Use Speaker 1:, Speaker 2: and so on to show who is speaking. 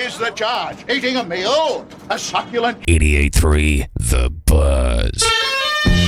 Speaker 1: is the charge. Eating a meal? A succulent...
Speaker 2: 88.3 The Buzz.